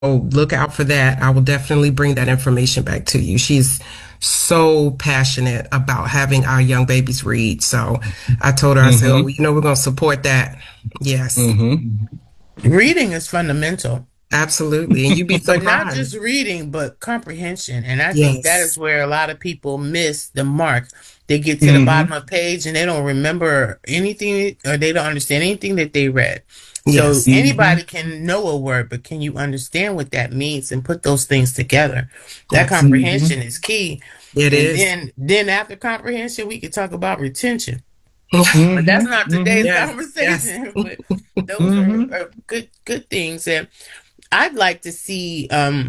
look out for that. I will definitely bring that information back to you. She's so passionate about having our young babies read. So I told her, I said, oh, Mm-hmm. we're going to support that. Yes, Mm-hmm. Reading is fundamental, absolutely. And you'd be but not surprised. just reading, but comprehension. And I think that is Yes, where a lot of people miss the mark. They get to the bottom Mm-hmm. of the page and they don't remember anything or they don't understand anything that they read. So yes, Mm-hmm. anybody can know a word, but can you understand what that means and put those things together? That absolutely. comprehension Mm-hmm. is key. It And is. then after comprehension, we can talk about retention. But that's Mm-hmm. not today's Mm-hmm. Yes, yes. conversation. But those Mm-hmm. are good things. And I'd like to see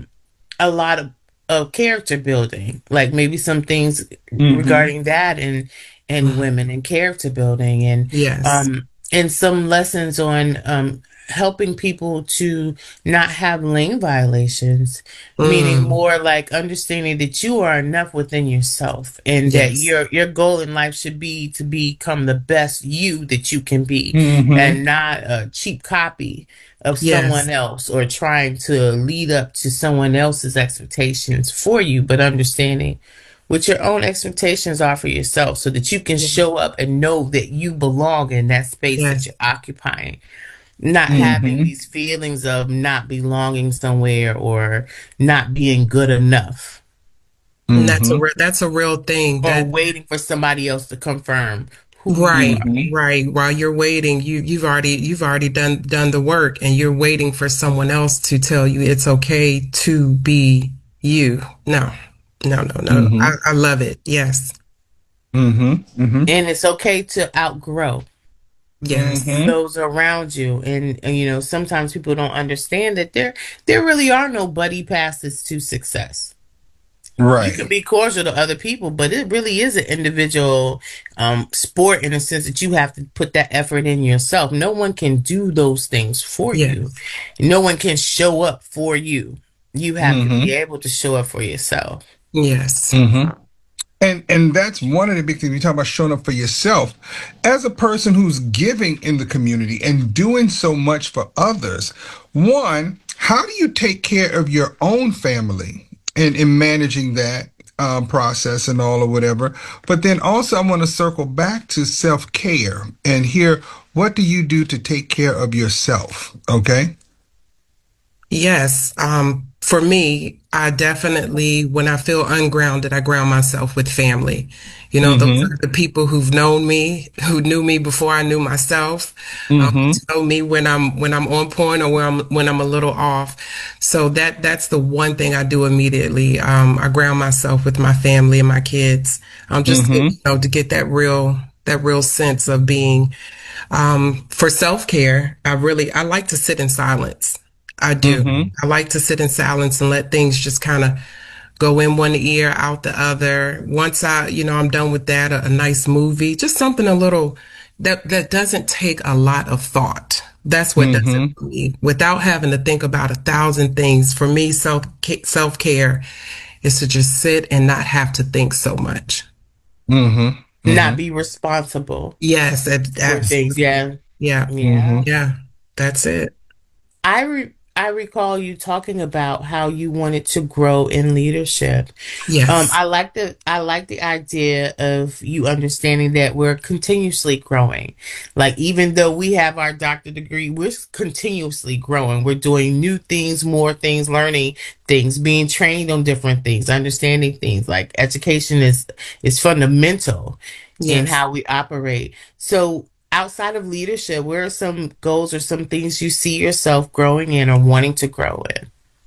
a lot of character building, like maybe some things Mm-hmm. regarding that and Mhm. women and character building Yes. and some lessons on helping people to not have lane violations, meaning Mm, more like understanding that you are enough within yourself and that yes. your goal in life should be to become the best you that you can be Mm-hmm. and not a cheap copy of someone Yes. else or trying to lead up to someone else's expectations for you, but understanding what your own expectations are for yourself so that you can Yes. show up and know that you belong in that space that Yes. you're occupying. Not having Mm-hmm. these feelings of not belonging somewhere or not being good enough And Mm-hmm. that's a real thing. or That waiting for somebody else to confirm who you right, are. Mm-hmm. right. While you're waiting, you've already done the work and you're waiting for someone else to tell you it's okay to be you. No. No, no, no. Mm-hmm. I love it. Yes. Mm-hmm. Mm-hmm. And it's okay to outgrow Yes. Mm-hmm. those around you. And you know, sometimes people don't understand that there really are no buddy passes to success. You can Right. be cordial to other people, but it really is an individual sport in the sense that you have to put that effort in yourself. No one can do those things for you. Yes. No one can show up for you. You have to be Mm-hmm. able to show up for yourself. Yes. Mm-hmm. And that's one of the big things you talk about showing up for yourself. As a person who's giving in the community and doing so much for others, one, how do you take care of your own family and in managing that process and all or whatever? But then also I want to circle back to self-care and hear what do you do to take care of yourself? Okay. Yes. For me, I definitely, when I feel ungrounded, I ground myself with family. You know, those Mm-hmm. are the people who've known me, who knew me before I knew myself, Mm-hmm. tell me when I'm on point or when I'm a little off. So that's the one thing I do immediately. I ground myself with my family and my kids. Just Mm-hmm. to get that real sense of being. For self-care, I like to sit in silence. I do. Mm-hmm. I like to sit in silence and let things just kind of go in one ear, out the other. Once I'm done with that, a nice movie, just something a little that doesn't take a lot of thought. That's what does it Mm-hmm. for me. Without having to think about a thousand things. For me, self-care is to just sit and not have to think so much. Mm-hmm. Not Mm-hmm. be responsible Yes, for things. absolutely. Yeah. Yeah. Yeah. Mm-hmm. Yeah. That's it. I recall you talking about how you wanted to grow in leadership. Yes. I like the idea of you understanding that we're continuously growing. Like even though we have our doctor degree, we're continuously growing. We're doing new things, more things, learning things, being trained on different things, understanding things. Like education is fundamental in Yes. how we operate. So outside of leadership, where are some goals or some things you see yourself growing in or wanting to grow in?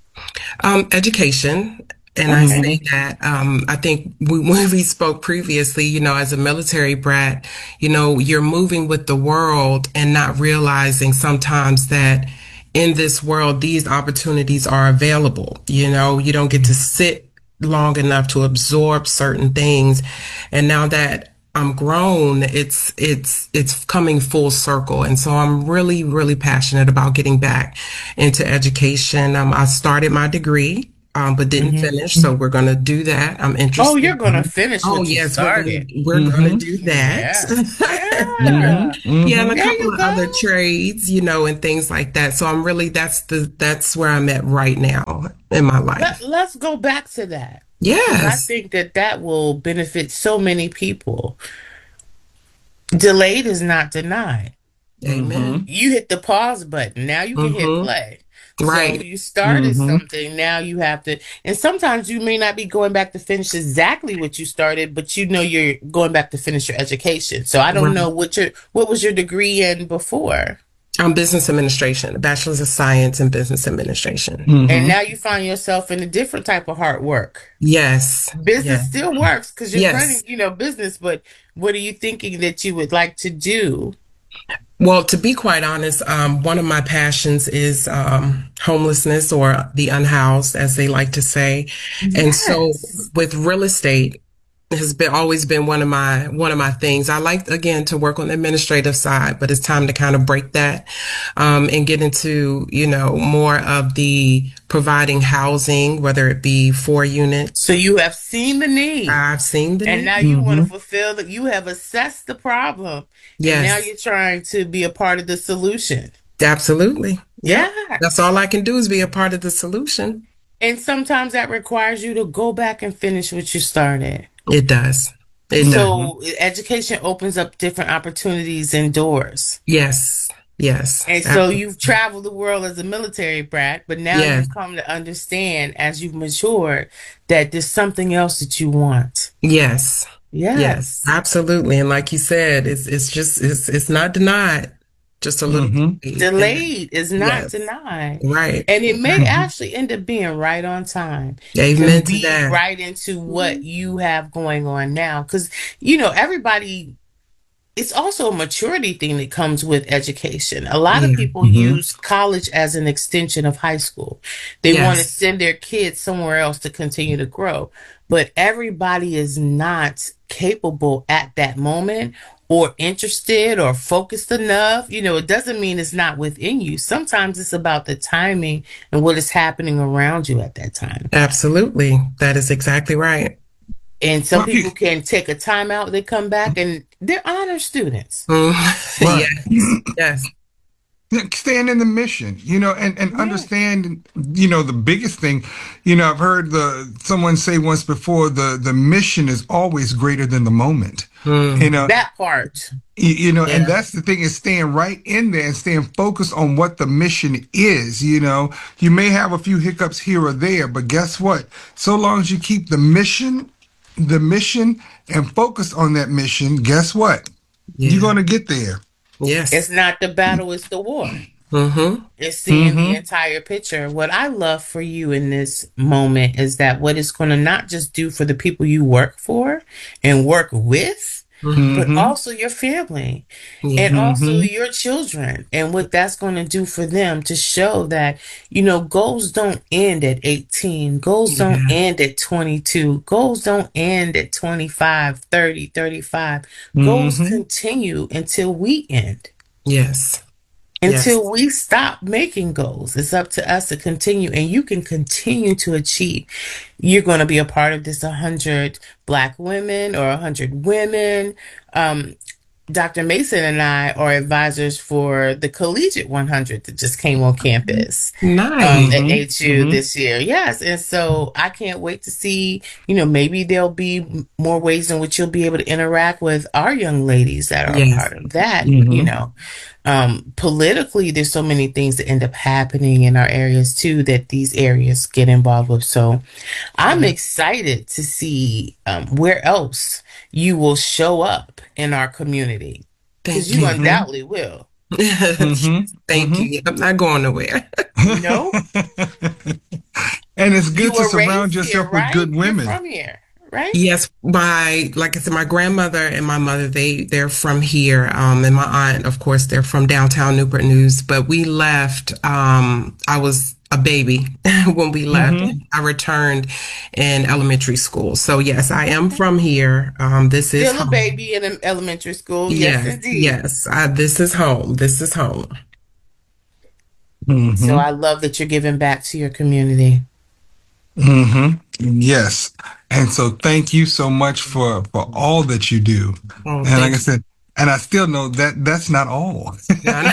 Education. And I Okay. say Mm-hmm. that, I think when we spoke previously, as a military brat, you're moving with the world and not realizing sometimes that in this world, these opportunities are available. You don't get to sit long enough to absorb certain things. And now that I'm grown, it's coming full circle. And so I'm really, really passionate about getting back into education. I started my degree. but didn't Hmm. finish. So we're going to do that. I'm Oh, interested. you're gonna finish Oh what you yes, started. we're gonna Mm-hmm. do that. Yeah. Mm-hmm. Yeah. Yeah, and Mm-hmm. a There couple you of other go. trades, and things like that. So I'm really that's where I'm at right now in my life. Let's go back to that because I Yes. think that that will benefit so many people. Delayed is not denied. Mm-hmm. Amen. You hit the pause button. Now you can hit Mm-hmm. play. So Right. you started Mm-hmm. something. Now you have to, and sometimes you may not be going back to finish exactly what you started, but you know you're going back to finish your education. So I don't know Right. what was your degree in before, Business administration, a bachelor's of science in business administration. and Mm-hmm. now you find yourself in a different type of hard work. Yes. Business Yes. still works because you're running, Yes. business. But what are you thinking that you would like to do? Well, to be quite honest, one of my passions is homelessness or the unhoused, as they like to say. And so Yes. with real estate has been always been one of my things. I like again to work on the administrative side, but it's time to kind of break that and get into, more of the providing housing, whether it be 4 units. So you have seen the need. I've seen the And need. now you want to Mm-hmm. fulfill that. You have assessed the problem, and now Yes, you're trying to be a part of the solution. absolutely. Yep. That's Yes. all I can do is be a part of the solution. And sometimes that requires you to go back and finish what you started. It does. It does. Mm-hmm. So education opens up different opportunities and doors. Yes. Yes. And so you've traveled the world as a military brat, but now Yes. you've come to understand as you've matured that there's something else that you want. Yes. Yes. Yes. Absolutely. And like you said, it's not denied. Just a little Mm-hmm. delayed. Delayed is not Yes. denied. Right. And it may Mm-hmm. actually end up being right on time to Amen to weave that. right into what Mhm. you have going on now. Because, everybody, it's also a maturity thing that comes with education. A lot of Yeah. people Mm-hmm. use college as an extension of high school. They want to Yes. send their kids somewhere else to continue to grow. But everybody is not capable at that moment or interested or focused enough. It doesn't mean it's not within you. Sometimes it's about the timing and what is happening around you at that time. Absolutely. That is exactly right. And some Well, people can take a time out, they come back and they're honor students. Mm. right. Yes. Yes. Stand in the mission, and Yeah. understand, the biggest thing, I've heard someone say once before, the mission is always greater than the moment, you Mm. know, That part. and Yeah. that's the thing is staying right in there and staying focused on what the mission is, you may have a few hiccups here or there, but guess what? So long as you keep the mission and focus on that mission, guess what? You're Yeah. going to get there. It's Yes. not the battle, it's the war. Mm-hmm. It's seeing the Mm-hmm. entire picture. What I love for you in this moment is that what it's going to not just do for the people you work for and work with, Mm-hmm. but Mm-hmm. also your family and Yeah. also Mm-hmm. your children and what that's going to do for them to show that, goals don't end at 18. Goals don't Yeah. end at 22. Goals don't end at 25, 30, 35. Goals Mm-hmm. continue until we end. Yes. Yes. Until we stop making goals, it's up to us to continue, and you can continue to achieve. You're going to be a part of this 100 Black women or 100 women. Dr. Mason and I are advisors for the Collegiate 100 that just came on campus at Nice. Mm-hmm. HU this year. Yes. And so I can't wait to see, maybe there'll be more ways in which you'll be able to interact with our young ladies that are a Yes. part of that, Mm-hmm. Politically, there's so many things that end up happening in our areas too that these areas get involved with. So I'm Yeah. excited to see where else you will show up in our community because Thank you you. Mm-hmm. undoubtedly will. Thank Mm-hmm. you. I'm not going nowhere. No, And it's you good to were surround raised here, yourself with right? good You're women. from here, right? Yes, like I said, my grandmother and my mother, they're from here. And my aunt, of course, they're from downtown Newport News. But we left. I was a baby when we left. Mm-hmm. I returned in elementary school. So yes, I am from here. This is Still a home. baby in an elementary school. Yes, Yes, indeed. yes. This is home. This is home. So Mm-hmm. I love that you're giving back to your community. Yes. And so thank you so much for all that you do. Oh, And like I thank said, and I still know that that's not all. you.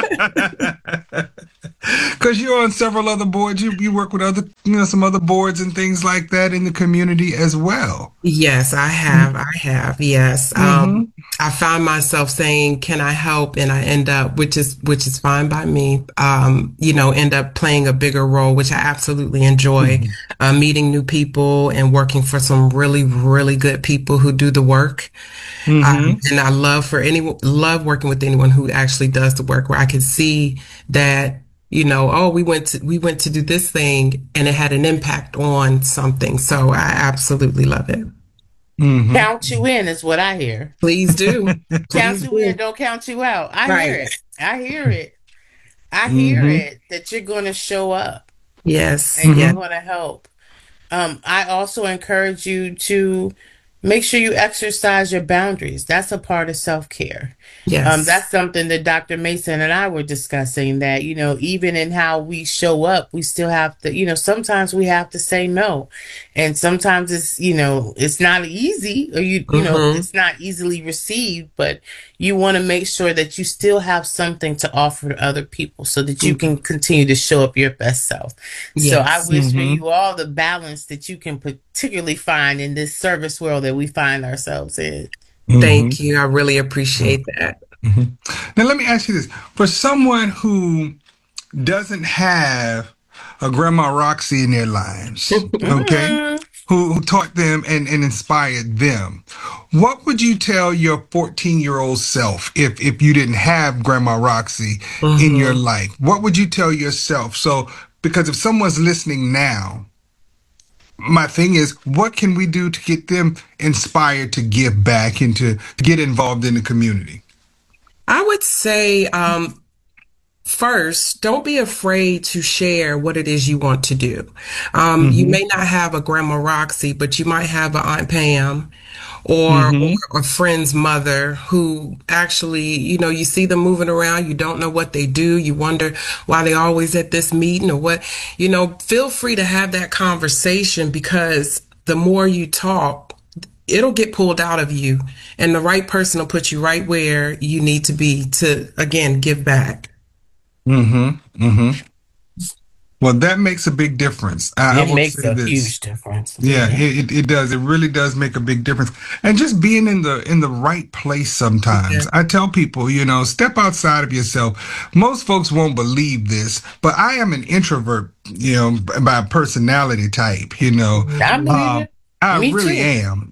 Because you're on several other boards. You work with other, some other boards and things like that in the community as well. Yes, I have. I have. Yes. Mm-hmm. I find myself saying, "Can I help?" And I end up, which is fine by me. End up playing a bigger role, which I absolutely enjoy. Mm-hmm. Meeting new people and working for some really, really good people who do the work. Mm-hmm. And I love working with anyone who actually does the work, where I can see that, oh, we went to do this thing and it had an impact on something. So I absolutely love it. Count you in is what I hear. Please do. Count Please you in, do. don't count you out. I hear Right. it. I hear it. I hear Mm-hmm. it that you're going to show up Yes. and you're Yes. Mm-hmm. going to help. I also encourage you to make sure you exercise your boundaries. That's a part of self-care. Yes. That's something that Dr. Mason and I were discussing that, even in how we show up, we still have to, sometimes we have to say no. And sometimes it's not easy or Hmm. it's not easily received, but you want to make sure that you still have something to offer to other people so that you can continue to show up your best self. So I Yes. wish for Mm-hmm. you all the balance that you can particularly find in this service world that we find ourselves in. Mm-hmm. Thank you. I really appreciate that. Mm-hmm. Now let me ask you this: for someone who doesn't have a Grandma Roxy in their lives, okay, Mm. who taught them and inspired them, what would you tell your 14-year-old self if you didn't have Grandma Roxy in your Hmm. life? What would you tell yourself? So, because if someone's listening now, my thing is, what can we do to get them inspired to give back and to get involved in the community? I would say, first, don't be afraid to share what it is you want to do. You Mm-hmm. may not have a Grandma Roxy, but you might have an Aunt Pam or Mm-hmm. a friend's mother who actually, you see them moving around, you don't know what they do, you wonder why they're always at this meeting or what, feel free to have that conversation because the more you talk, it'll get pulled out of you and the right person will put you right where you need to be to, again, give back. Mm-hmm. Mm-hmm. Well, that makes a big difference. I It will makes say a this. huge difference. Yeah, Yeah. it does. It really does make a big difference. And just being in the right place sometimes. Yeah. I tell people, step outside of yourself. Most folks won't believe this, but I am an introvert, by personality type, I believe Um, it. I Me really too. am.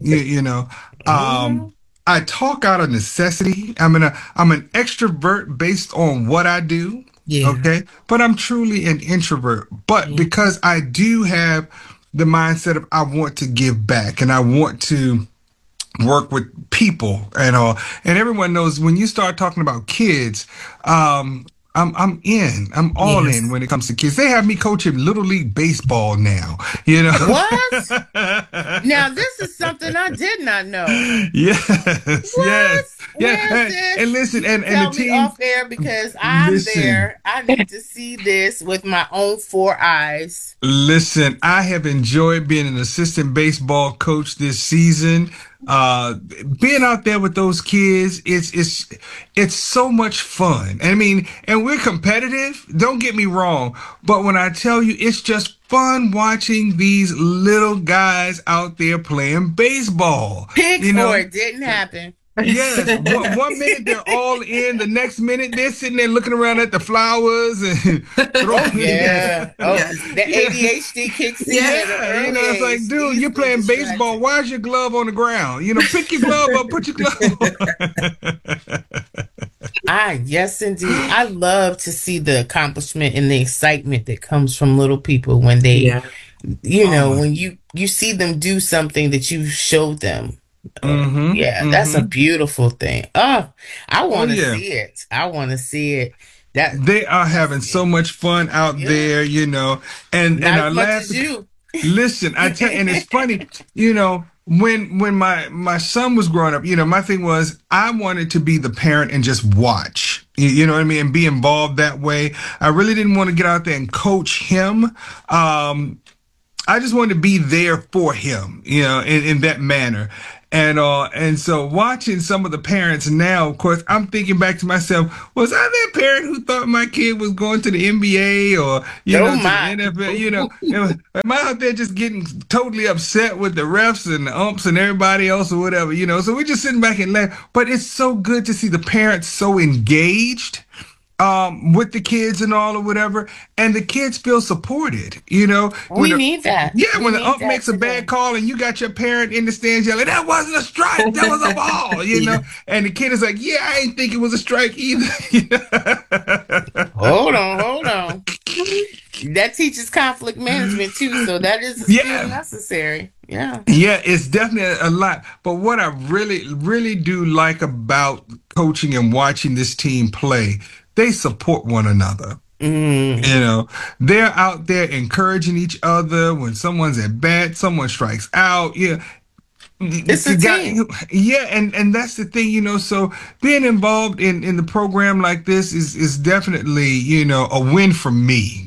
Hmm. I talk out of necessity. I'm an extrovert based on what I do. Yeah. Okay. But I'm truly an introvert. But Yeah. because I do have the mindset of I want to give back and I want to work with people and all. And everyone knows when you start talking about kids, I'm in. I'm all in Yes. when it comes to kids. They have me coaching little league baseball now, you know. What? Now, this is something I did not know. Yes, What? yes, yeah. Where is And this? listen, You can and the tell me team, off air because I'm listen. there. I need to see this with my own four eyes. Listen, I have enjoyed being an assistant baseball coach this season. Uh, Being out there with those kids, it's so much fun. I mean, and we're competitive. Don't get me wrong, but when I tell you, it's just fun watching these little guys out there playing baseball. Pick You or know, it didn't happen. yes, one minute they're all in, the next minute they're sitting there looking around at the flowers and Oh throwing. Yes. yeah. Oh, Yes. the Yeah, ADHD kicks in at Yes. an yeah. early It's like, age, dude, you're easily playing baseball. distracted. Why's your glove on the ground? Pick your glove up, put your glove on. Yes, indeed. I love to see the accomplishment and the excitement that comes from little people when they, Yeah. Oh, when you see them do something that you showed them. mm-hmm, Yeah, that's a mm-hmm. beautiful thing. Oh, I Oh want to yeah. see it. I want to see it. That They are that's having so much fun out yeah, there. And not I as much laugh. as you. Listen, I tell, and it's funny, when my son was growing up, my thing was I wanted to be the parent and just watch. You know what I mean, and be involved that way. I really didn't want to get out there and coach him. Um, I just wanted to be there for him, in that manner. And so watching some of the parents now, of course, I'm thinking back to myself, was I that parent who thought my kid was going to the NBA or, Oh to the my. NFL, am I out there just getting totally upset with the refs and the umps and everybody else or whatever, so we're just sitting back and laugh. But it's so good to see the parents so engaged with the kids and all or whatever, and the kids feel supported. When We need that. We when the need ump that makes a today. bad call and you got your parent in the stands yelling, "That wasn't a strike, that was a ball," Yeah. and the kid is like, "Yeah, I ain't think it was a strike either." You know? Hold on, hold on. That teaches conflict management too, so that is a skill Yeah. necessary. Yeah. Yeah, it's definitely a lot. But what I really, really do like about coaching and watching this team play, they support one another. Mm. You know, they're out there encouraging each other when someone's at bat, someone strikes out. Yeah, It's a you got, team. yeah, and that's the thing. So being involved in the program like this is definitely a win for me.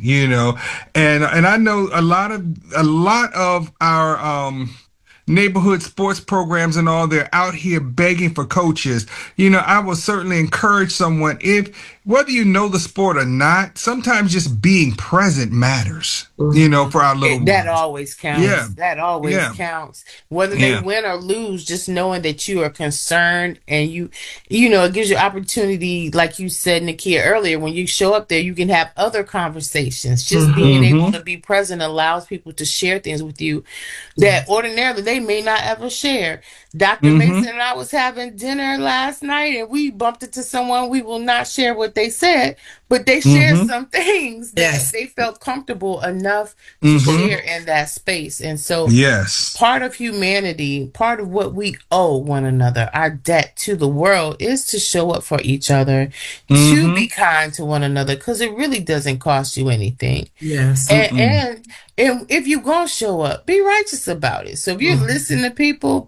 And I know a lot of our neighborhood sports programs and all, they're out here begging for coaches. I will certainly encourage someone, if whether you know the sport or not, sometimes just being present matters, Mhm. for our little That ones. always Yeah, counts. That always yeah, counts. Whether they yeah. win or lose, just knowing that you are concerned and you it gives you opportunity, like you said, Nakia, earlier, when you show up there, you can have other conversations. Just being Mhm. able Mm-hmm. to be present allows people to share things with you that ordinarily they may not ever share. Dr. Mm-hmm. Mason and I was having dinner last night and we bumped into someone. We will not share what they said, but they shared Mm-hmm. some things that Yes. they felt comfortable enough to Mm-hmm. share in that space. And so Yes. part of humanity, part of what we owe one another, our debt to the world, is to show up for each other, to Mm-hmm. be kind to one another, because it really doesn't cost you anything. Yes. And, Mm-mm. and and if you're gonna show up, be righteous about it. So if you're listening Mhm. to people,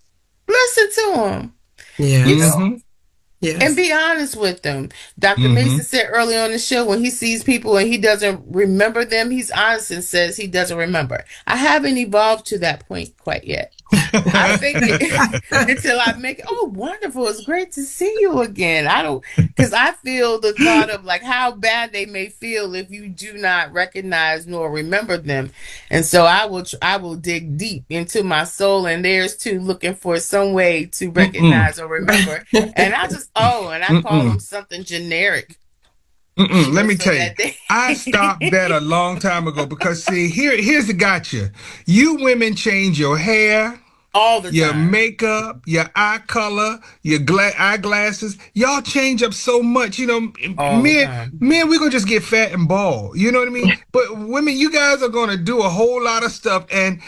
listen to them, you Yes. know, Mm-hmm. and Yes. be honest with them. Dr. Mm-hmm. Mason said early on the show, when he sees people and he doesn't remember them, he's honest and says he doesn't remember. I haven't evolved to that point quite yet. I think until I make it, oh, wonderful. It's great to see you again. I don't, because I feel the thought of like how bad they may feel if you do not recognize nor remember them. And so I will dig deep into my soul and theirs too, looking for some way to Mm-mm. recognize or remember. And and I call them Mm-mm. something generic, Mm-mm. Let me so tell you, that they, I stopped that a long time ago because see, here's the gotcha. You women change your hair, all the your time, makeup, your eye color, your eyeglasses, y'all change up so much. all the Men, time. men, we're gonna just get fat and bald. You know what I mean? But women, you guys are gonna do a whole lot of stuff, and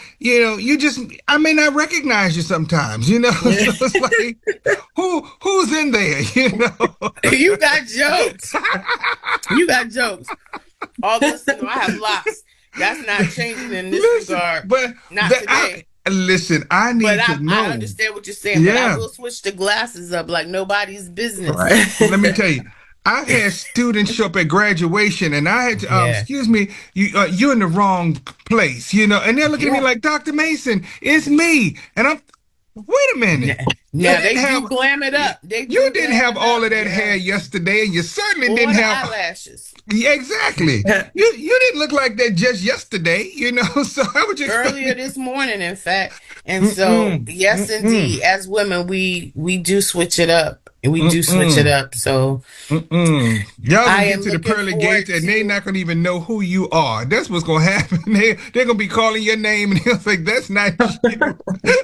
I may not recognize you sometimes. So it's like, who's in there? You got jokes. You got jokes. Although, I have locks. That's not changing in this Listen, regard. but Not today. listen. I But need to I know. understand what you're saying. But I Yeah. will switch the glasses up like nobody's business. Right. Let me tell you, I've had students show up at graduation, and I had to, Yeah. excuse me, you're in the wrong place, and they're looking at me Yeah. like, Dr. Mason, it's me, and wait a minute, you Now didn't they do have, glam it up. They you do didn't glam have it all up. of that hair Yeah. yesterday, and you certainly Or didn't the have. eyelashes. Yeah, exactly. You didn't look like that just yesterday, So how would you expect Earlier me? this morning, in fact. And so, Mm-mm, yes, mm-mm, indeed, as women, we do switch it up. We do switch it mm-mm. up. So Mm-mm. Y'all I gonna get am to the looking pearly gates forward and they to. not gonna even know who you are. That's what's gonna happen. They're gonna be calling your name and they'll think that's not you.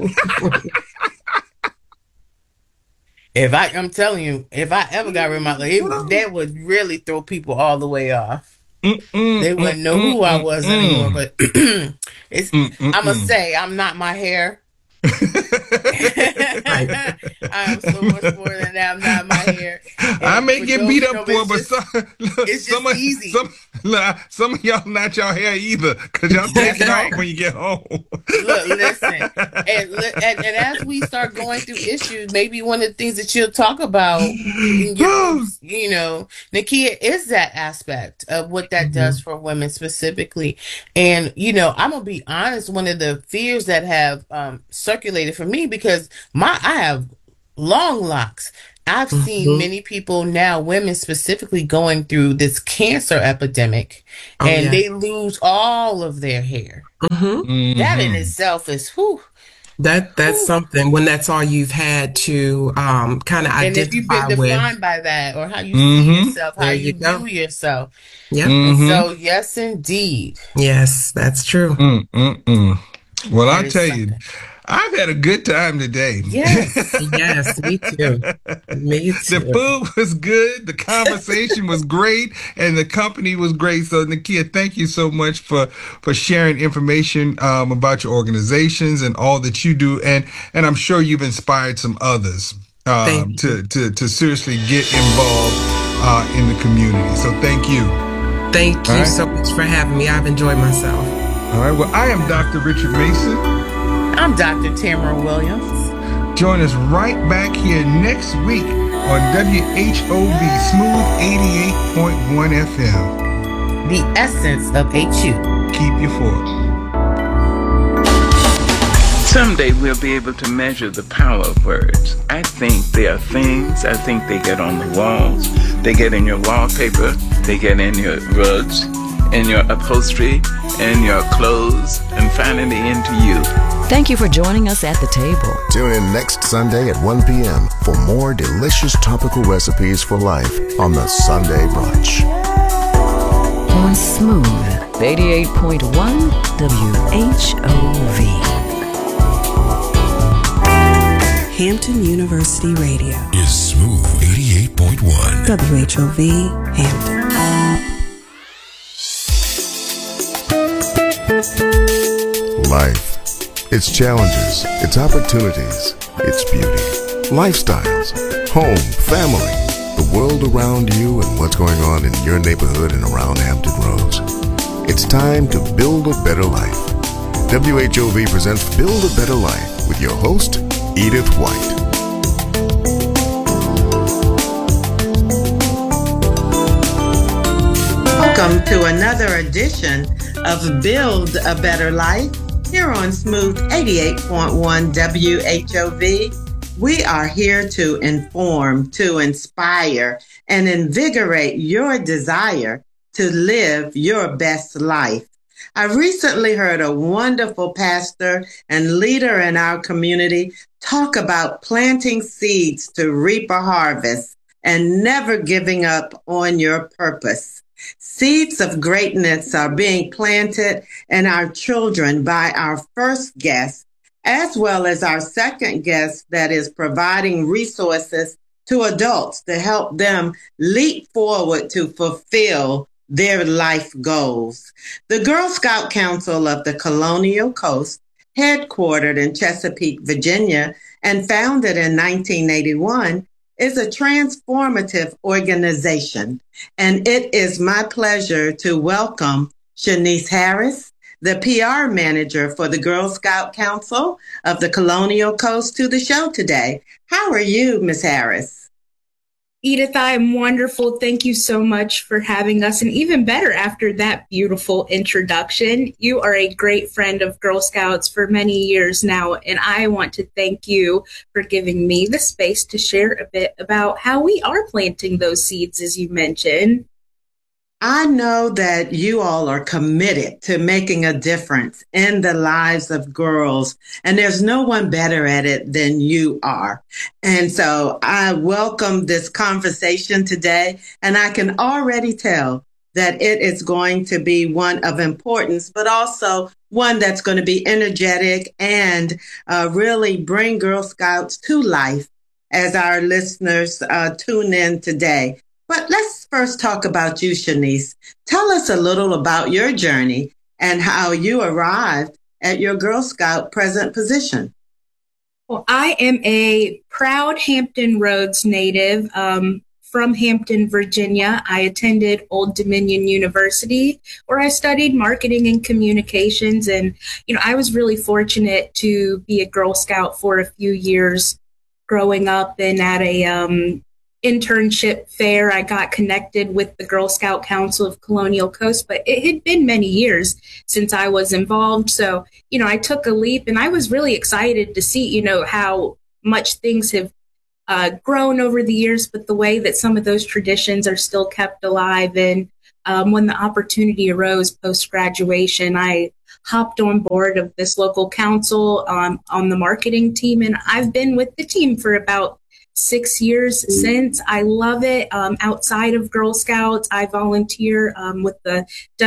I'm telling you, if I ever got rid of my that would really throw people all the way off. Mm-mm, They wouldn't know mm-mm, who I was anymore. mm-mm, But I must mm-mm. say, I'm not my hair. I Right. am so much more than that. I'm not my hair. I And may for get those beat who up know, for it, but it's just easy. some of y'all not y'all hair either, because y'all take That's it right. off when you get home. Look, listen, and as we start going through issues, maybe one of the things that you'll talk about in your groups, Nakia, is that aspect of what that does for women specifically. And I'm gonna be honest, one of the fears that have circulated for me, because I have long locks. I've seen Mhm. many people now, women specifically, going through this cancer epidemic, Oh and yeah. they lose all of their hair. Hmm. That in Mm-hmm. itself is whew, That's whew. something when that's all you've had to kind of And if you've been identify with. defined by that, or how you see Mm-hmm. yourself, how There you you go. view yourself. Yep. And Mm-hmm. so, yes, indeed, Yes, that's true. Mm-mm-mm. Well, that I'll is tell you, something. I've had a good time today. Yes. Yes, me too. Me The too. food was good, the conversation was great, and the company was great. So, Nakia, thank you so much for sharing information about your organizations and all that you do, and I'm sure you've inspired some others Thank you. to seriously get involved in the community. So, thank you. Thank All you right. so much for having me. I've enjoyed myself. All right. Well, I am Dr. Richard Mason. I'm Dr. Tamara Williams. Join us right back here next week on WHOV Smooth 88.1 FM. The essence of HU. Keep your fork. Someday we'll be able to measure the power of words. I think they are things. I think they get on the walls. They get in your wallpaper. They get in your rugs, in your upholstery, in your clothes, and finally into you. Thank you for joining us at the table. Tune in next Sunday at 1 p.m. for more delicious topical recipes for life on the Sunday Brunch. On Smooth 88.1 WHOV. Hampton University Radio is Smooth 88.1 WHOV Hampton. Life. Its challenges, its opportunities, its beauty, lifestyles, home, family, the world around you, and what's going on in your neighborhood and around Hampton Roads. It's time to build a better life. WHOV presents Build a Better Life with your host, Edith White. Welcome to another edition of Build a Better Life here on Smooth 88.1 WHOV. We are here to inform, to inspire, and invigorate your desire to live your best life. I recently heard a wonderful pastor and leader in our community talk about planting seeds to reap a harvest and never giving up on your purpose. Seeds of greatness are being planted in our children by our first guest, as well as our second guest that is providing resources to adults to help them leap forward to fulfill their life goals. The Girl Scout Council of the Colonial Coast, headquartered in Chesapeake, Virginia, and founded in 1981, is a transformative organization, and it is my pleasure to welcome Shanice Harris, the PR manager for the Girl Scout Council of the Colonial Coast, to the show today. How are you, Ms. Harris? Edith, I am wonderful. Thank you so much for having us. And even better after that beautiful introduction, you are a great friend of Girl Scouts for many years now. And I want to thank you for giving me the space to share a bit about how we are planting those seeds, as you mentioned. I know that you all are committed to making a difference in the lives of girls, and there's no one better at it than you are. And so I welcome this conversation today, and I can already tell that it is going to be one of importance, but also one that's going to be energetic and really bring Girl Scouts to life as our listeners tune in today. But let's first talk about you, Shanice. Tell us a little about your journey and how you arrived at your Girl Scout present position. Well, I am a proud Hampton Roads native, from Hampton, Virginia. I attended Old Dominion University, where I studied marketing and communications. And, I was really fortunate to be a Girl Scout for a few years growing up. And at a internship fair, I got connected with the Girl Scout Council of Colonial Coast, but it had been many years since I was involved. So, I took a leap, and I was really excited to see, how much things have grown over the years, but the way that some of those traditions are still kept alive. And when the opportunity arose post-graduation, I hopped on board of this local council on the marketing team, and I've been with the team for about 6 years since. I love it. Outside of Girl Scouts, I volunteer with the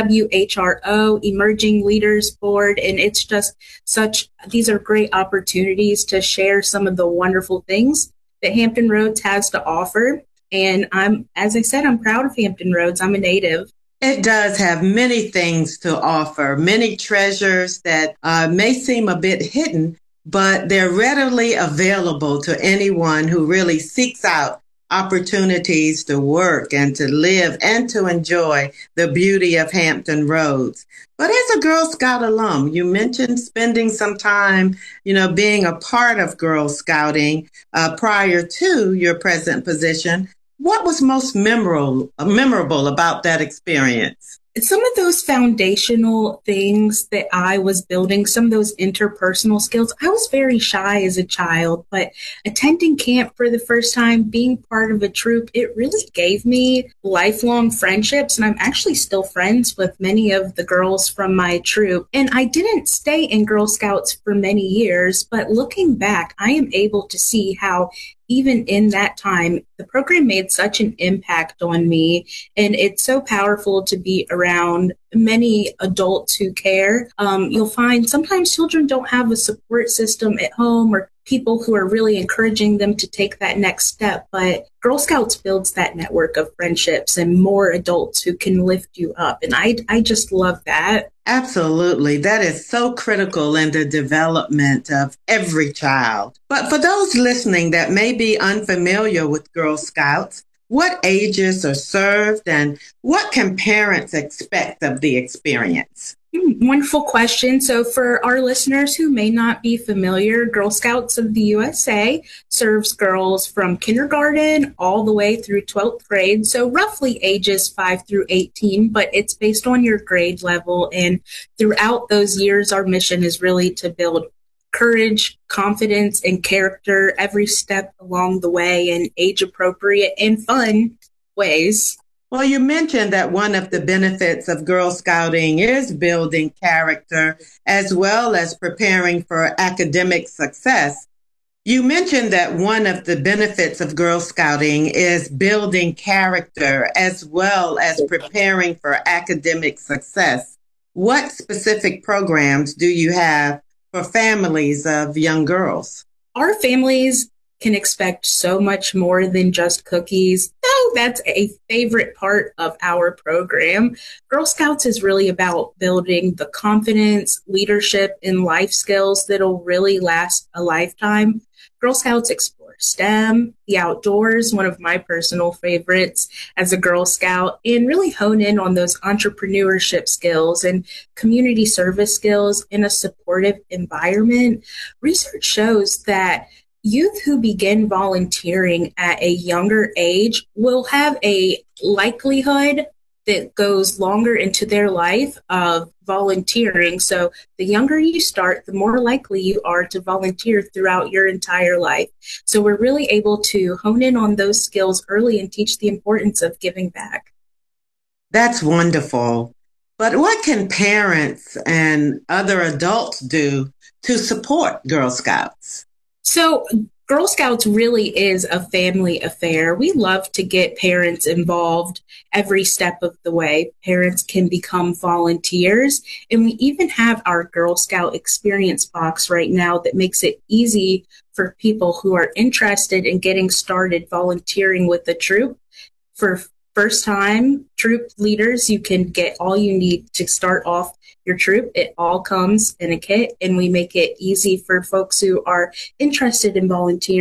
WHRO Emerging Leaders Board, and it's just these are great opportunities to share some of the wonderful things that Hampton Roads has to offer. And as I said, I'm proud of Hampton Roads. I'm a native. It does have many things to offer, many treasures that may seem a bit hidden, but they're readily available to anyone who really seeks out opportunities to work and to live and to enjoy the beauty of Hampton Roads. But as a Girl Scout alum, you mentioned spending some time, being a part of Girl Scouting prior to your present position. What was most memorable about that experience? Some of those foundational things that I was building, some of those interpersonal skills, I was very shy as a child, but attending camp for the first time, being part of a troop, it really gave me lifelong friendships. And I'm actually still friends with many of the girls from my troop. And I didn't stay in Girl Scouts for many years, but looking back, I am able to see how even in that time, the program made such an impact on me. And it's so powerful to be around many adults who care. You'll find sometimes children don't have a support system at home or people who are really encouraging them to take that next step. But Girl Scouts builds that network of friendships and more adults who can lift you up. And I just love that. Absolutely. That is so critical in the development of every child. But for those listening that may be unfamiliar with Girl Scouts, what ages are served and what can parents expect of the experience? Wonderful question. So for our listeners who may not be familiar, Girl Scouts of the USA serves girls from kindergarten all the way through 12th grade. So roughly ages 5 through 18, but it's based on your grade level. And throughout those years, our mission is really to build courage, confidence, and character every step along the way in age appropriate and fun ways. Well, you mentioned that one of the benefits of Girl Scouting is building character as well as preparing for academic success. You mentioned that one of the benefits of Girl Scouting is building character as well as preparing for academic success. What specific programs do you have for families of young girls? Our families can expect so much more than just cookies. So that's a favorite part of our program. Girl Scouts is really about building the confidence, leadership, and life skills that'll really last a lifetime. Girl Scouts explore STEM, the outdoors, one of my personal favorites as a Girl Scout, and really hone in on those entrepreneurship skills and community service skills in a supportive environment. Research shows that youth who begin volunteering at a younger age will have a likelihood that goes longer into their life of volunteering. So the younger you start, the more likely you are to volunteer throughout your entire life. So we're really able to hone in on those skills early and teach the importance of giving back. That's wonderful. But what can parents and other adults do to support Girl Scouts? So Girl Scouts really is a family affair. We love to get parents involved every step of the way. Parents can become volunteers, and we even have our Girl Scout experience box right now that makes it easy for people who are interested in getting started volunteering with the troop. For first-time troop leaders, you can get all you need to start off your troop. It all comes in a kit, and we make it easy for folks who are interested in volunteering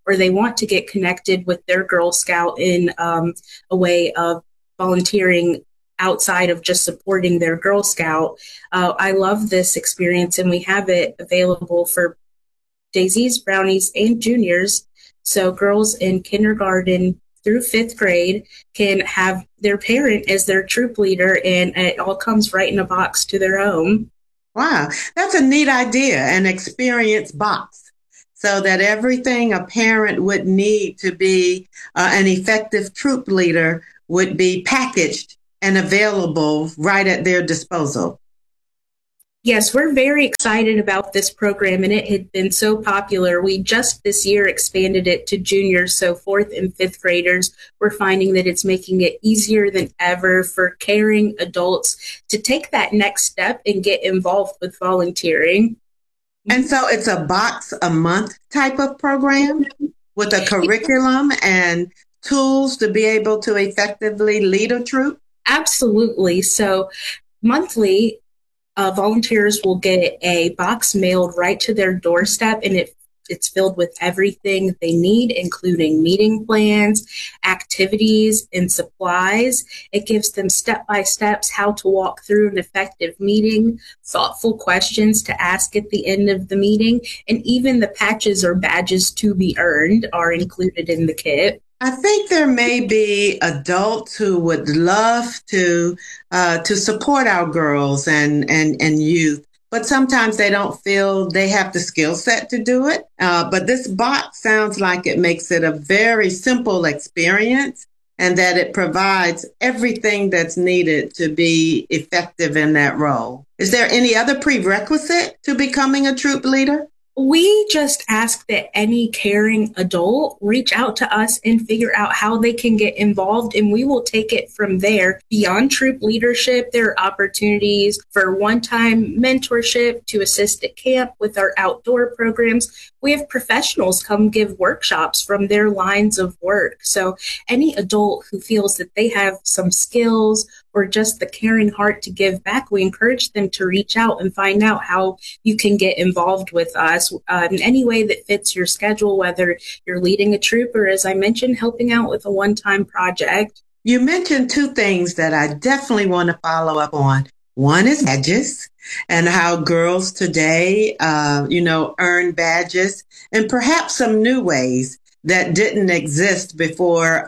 or they want to get connected with their Girl Scout in a way of volunteering outside of just supporting their Girl Scout. I love this experience, and we have it available for daisies, brownies, and juniors. So girls in kindergarten through 5th grade can have their parent as their troop leader, and it all comes right in a box to their home. Wow, that's a neat idea, an experience box, so that everything a parent would need to be an effective troop leader would be packaged and available right at their disposal. Yes, we're very excited about this program, and it had been so popular. We just this year expanded it to juniors, so 4th and 5th graders. We're finding that it's making it easier than ever for caring adults to take that next step and get involved with volunteering. And so it's a box a month type of program with a curriculum and tools to be able to effectively lead a troop? Absolutely. So monthly, volunteers will get a box mailed right to their doorstep, and it's filled with everything they need, including meeting plans, activities, and supplies. It gives them step-by-steps how to walk through an effective meeting, thoughtful questions to ask at the end of the meeting, and even the patches or badges to be earned are included in the kit. I think there may be adults who would love to support our girls and youth, but sometimes they don't feel they have the skill set to do it. But this box sounds like it makes it a very simple experience, and that it provides everything that's needed to be effective in that role. Is there any other prerequisite to becoming a troop leader? We just ask that any caring adult reach out to us and figure out how they can get involved, and we will take it from there. Beyond troop leadership, there are opportunities for one-time mentorship to assist at camp with our outdoor programs. We have professionals come give workshops from their lines of work. So any adult who feels that they have some skills or just the caring heart to give back, we encourage them to reach out and find out how you can get involved with us in any way that fits your schedule, whether you're leading a troop or, as I mentioned, helping out with a one-time project. You mentioned two things that I definitely want to follow up on. One is badges and how girls today, earn badges, and perhaps some new ways that didn't exist before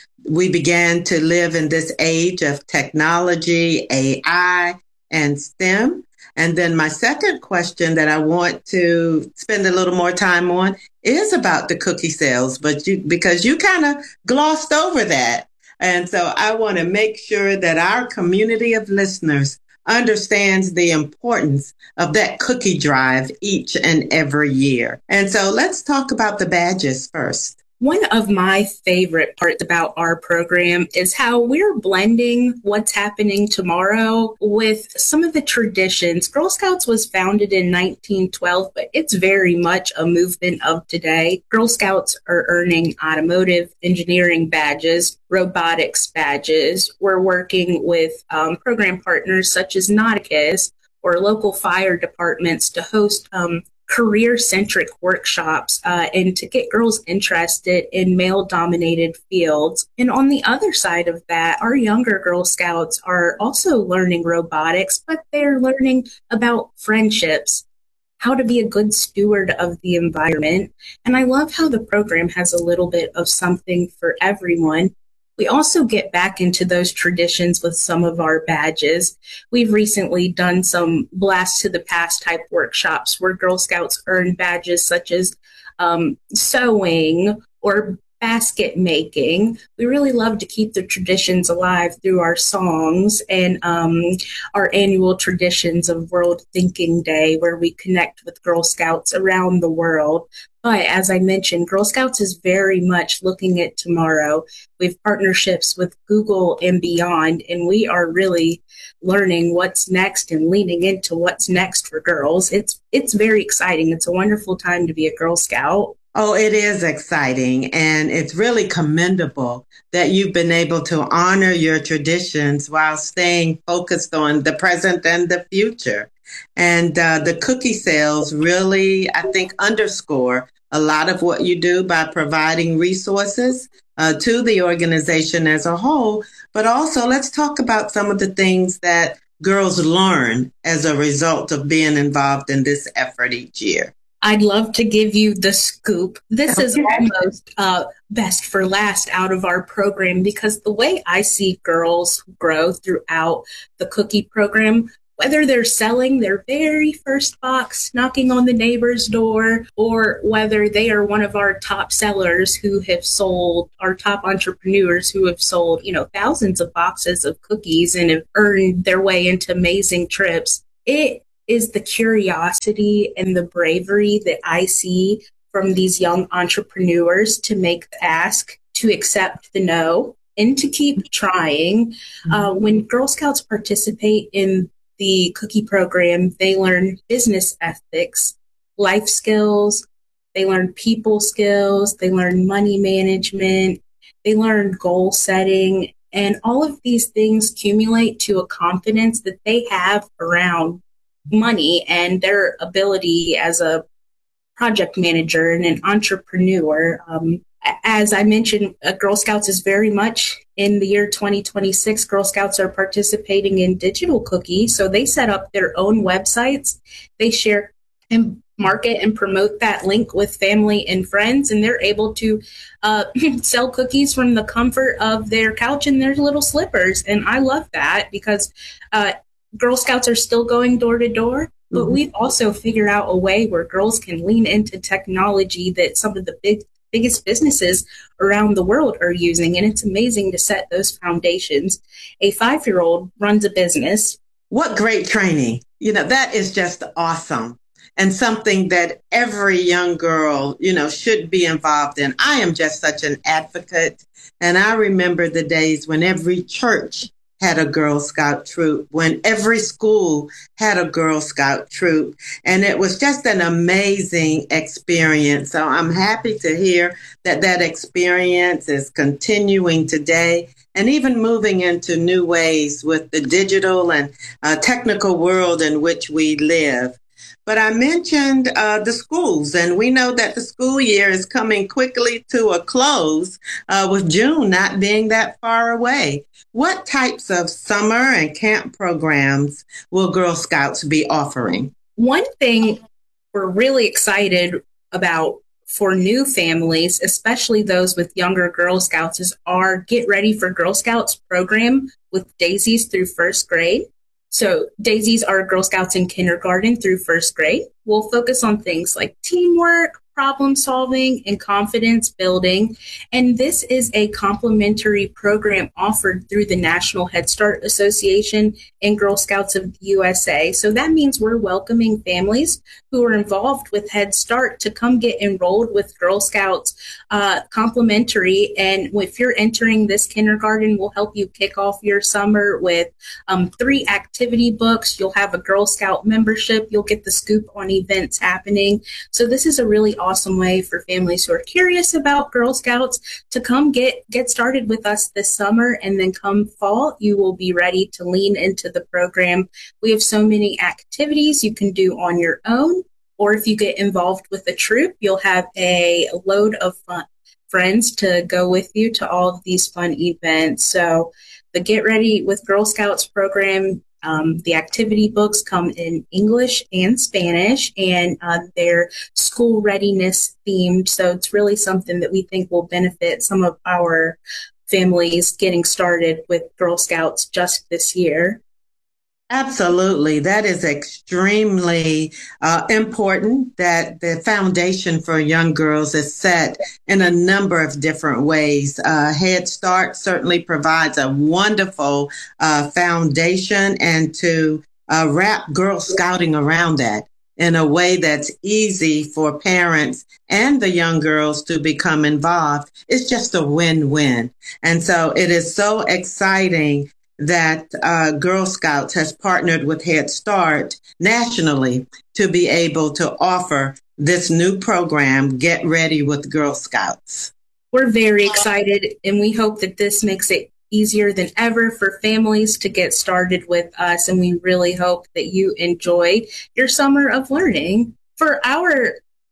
we began to live in this age of technology, AI, and STEM. And then my second question that I want to spend a little more time on is about the cookie sales, because you kind of glossed over that. And so I want to make sure that our community of listeners understands the importance of that cookie drive each and every year. And so let's talk about the badges first. One of my favorite parts about our program is how we're blending what's happening tomorrow with some of the traditions. Girl Scouts was founded in 1912, but it's very much a movement of today. Girl Scouts are earning automotive engineering badges, robotics badges. We're working with program partners such as Nauticus or local fire departments to host career-centric workshops and to get girls interested in male-dominated fields. And on the other side of that, our younger Girl Scouts are also learning robotics, but they're learning about friendships, how to be a good steward of the environment. And I love how the program has a little bit of something for everyone. We also get back into those traditions with some of our badges. We've recently done some blast to the past type workshops where Girl Scouts earn badges such as sewing or basket making. We really love to keep the traditions alive through our songs and our annual traditions of World Thinking Day, where we connect with Girl Scouts around the world. But as I mentioned, Girl Scouts is very much looking at tomorrow. We have partnerships with Google and beyond, and we are really learning what's next and leaning into what's next for girls. It's very exciting. It's a wonderful time to be a Girl Scout. Oh, it is exciting, and it's really commendable that you've been able to honor your traditions while staying focused on the present and the future. And the cookie sales really, I think, underscore a lot of what you do by providing resources to the organization as a whole. But also, let's talk about some of the things that girls learn as a result of being involved in this effort each year. I'd love to give you the scoop. This is almost best for last out of our program, because the way I see girls grow throughout the cookie program, whether they're selling their very first box, knocking on the neighbor's door, or whether they are one of our top sellers who have sold, our top entrepreneurs who have sold, thousands of boxes of cookies and have earned their way into amazing trips, it is the curiosity and the bravery that I see from these young entrepreneurs to make the ask, to accept the no, and to keep trying. When Girl Scouts participate in the cookie program, they learn business ethics, life skills, they learn people skills, they learn money management, they learn goal setting, and all of these things accumulate to a confidence that they have around money and their ability as a project manager and an entrepreneur. As I mentioned, Girl Scouts is very much in the year 2026. Girl Scouts are participating in Digital Cookie. So they set up their own websites. They share and market and promote that link with family and friends. And they're able to sell cookies from the comfort of their couch and their little slippers. And I love that, because Girl Scouts are still going door to door. But we've also figured out a way where girls can lean into technology that some of the biggest businesses around the world are using. And it's amazing to set those foundations. A 5-year-old runs a business. What great training. That is just awesome. And something that every young girl, should be involved in. I am just such an advocate. And I remember the days when every church had a Girl Scout troop, when every school had a Girl Scout troop. And it was just an amazing experience. So I'm happy to hear that experience is continuing today and even moving into new ways with the digital and technical world in which we live. But I mentioned the schools, and we know that the school year is coming quickly to a close, with June not being that far away. What types of summer and camp programs will Girl Scouts be offering? One thing we're really excited about for new families, especially those with younger Girl Scouts, is our Get Ready for Girl Scouts program with Daisies through first grade. So Daisies are Girl Scouts in kindergarten through first grade. We'll focus on things like teamwork, problem solving, and confidence building. And this is a complimentary program offered through the National Head Start Association and Girl Scouts of the USA. So that means we're welcoming families who are involved with Head Start to come get enrolled with Girl Scouts complimentary. And if you're entering this kindergarten, we'll help you kick off your summer with 3 activity books. You'll have a Girl Scout membership. You'll get the scoop on events happening. So this is a really awesome way for families who are curious about Girl Scouts to come get started with us this summer. And then come fall, you will be ready to lean into the program. We have so many activities you can do on your own, or if you get involved with a troop, you'll have a load of fun friends to go with you to all of these fun events. So the Get Ready with Girl Scouts program, the activity books come in English and Spanish, and they're school readiness themed. So it's really something that we think will benefit some of our families getting started with Girl Scouts just this year. Absolutely. That is extremely important, that the foundation for young girls is set in a number of different ways. Head Start certainly provides a wonderful foundation, and to wrap Girl Scouting around that in a way that's easy for parents and the young girls to become involved is just a win-win. And so it is so exciting that Girl Scouts has partnered with Head Start nationally to be able to offer this new program, Get Ready with Girl Scouts. We're very excited, and we hope that this makes it easier than ever for families to get started with us. And we really hope that you enjoy your summer of learning. For our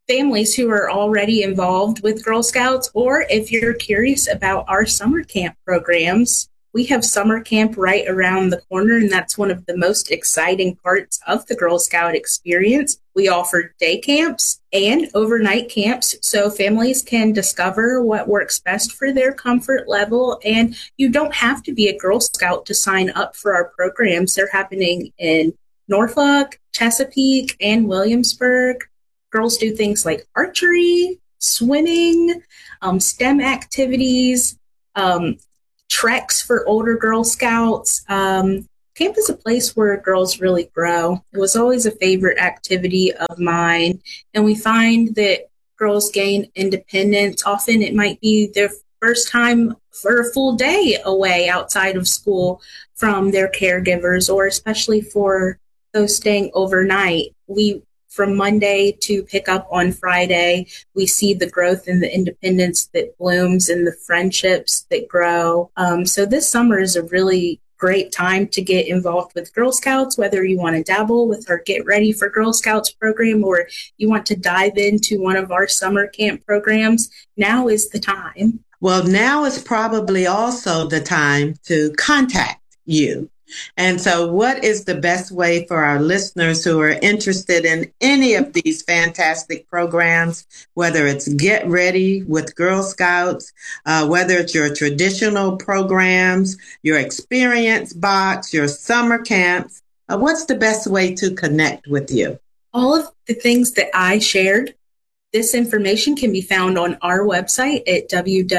families who are already involved with Girl Scouts, or if you're curious about our summer camp programs, we have summer camp right around the corner, and that's one of the most exciting parts of the Girl Scout experience. We offer day camps and overnight camps so families can discover what works best for their comfort level, and you don't have to be a Girl Scout to sign up for our programs. They're happening in Norfolk, Chesapeake, and Williamsburg. Girls do things like archery, swimming, STEM activities, treks for older Girl Scouts. Camp is a place where girls really grow. It was always a favorite activity of mine, and we find that girls gain independence. Often it might be their first time for a full day away outside of school from their caregivers, or especially for those staying overnight. From Monday to pick up on Friday, we see the growth and the independence that blooms and the friendships that grow. So this summer is a really great time to get involved with Girl Scouts, whether you want to dabble with our Get Ready for Girl Scouts program or you want to dive into one of our summer camp programs. Now is the time. Well, now is probably also the time to contact you. And so what is the best way for our listeners who are interested in any of these fantastic programs, whether it's Get Ready with Girl Scouts, whether it's your traditional programs, your experience box, your summer camps, what's the best way to connect with you? All of the things that I shared, this information can be found on our website at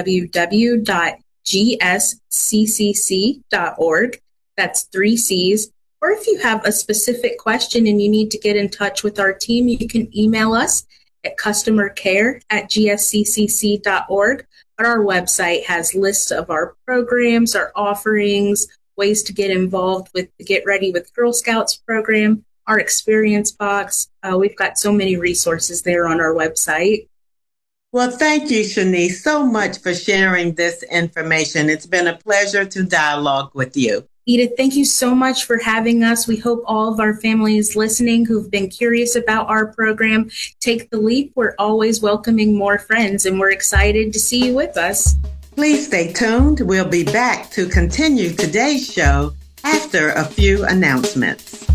www.gsccc.org. That's 3 C's. Or if you have a specific question and you need to get in touch with our team, you can email us at customercare@gsccc.org. But our website has lists of our programs, our offerings, ways to get involved with the Get Ready with Girl Scouts program, our experience box. We've got so many resources there on our website. Well, thank you, Shanice, so much for sharing this information. It's been a pleasure to dialogue with you. Edith, thank you so much for having us. We hope all of our families listening who've been curious about our program take the leap. We're always welcoming more friends, and we're excited to see you with us. Please stay tuned. We'll be back to continue today's show after a few announcements.